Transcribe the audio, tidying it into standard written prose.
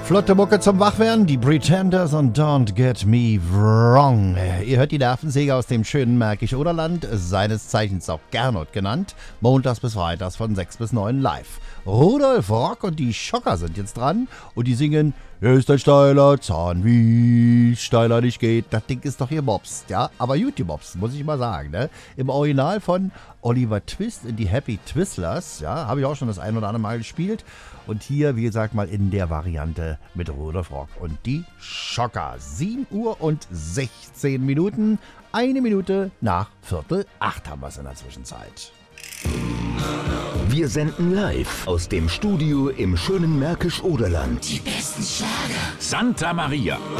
Flotte Mucke zum Wachwerden, die Pretenders und Don't Get Me Wrong. Ihr hört die Nervensäge aus dem schönen Märkisch-Oderland, seines Zeichens auch Gernot genannt, montags bis freitags von 6 bis 9 live. Rudolf Rock und die Schocker sind jetzt dran und die singen "Er ist ein steiler Zahn, wie steiler nicht geht". Das Ding ist doch hier Mops, ja, aber YouTube-Mops, muss ich mal sagen, ne? Im Original von Oliver Twist in die Happy Twistlers, ja, habe ich auch schon das ein oder andere Mal gespielt. Und hier, wie gesagt, mal in der Variante mit Rudolf Rock und die Schocker. 7 Uhr und 16 Minuten, 1 Minute nach 7:45 haben wir es in der Zwischenzeit. Wir senden live aus dem Studio im schönen Märkisch-Oderland. Die besten Schlager. Santa Maria.